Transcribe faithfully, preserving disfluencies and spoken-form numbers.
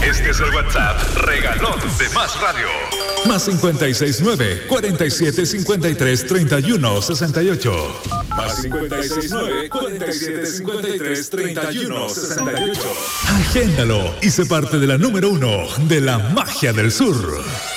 Este es el WhatsApp regalón de Más Radio. Más cincuenta y seis nueve, cuarenta y siete, cincuenta y tres, treinta y uno, sesenta y ocho. Más cincuenta y seis nueve, cuarenta y siete, cincuenta y tres, treinta y uno, sesenta y ocho. Agéndalo y sé parte de la número uno de la magia del sur.